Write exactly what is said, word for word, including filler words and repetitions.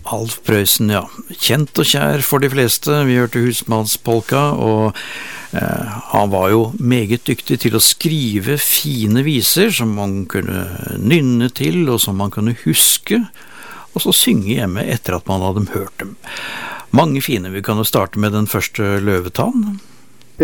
Alf Prøysen, ja. Kjent og kjær for de fleste. Vi hørte Husmannspolka, og eh, han var jo meget dyktig til å skrive fine viser som man kunne nynne til, og som man kunne huske, og så synge hjemme etter at man hadde hørt dem. Mange fine. Vi kan jo starte med den første Løvetann.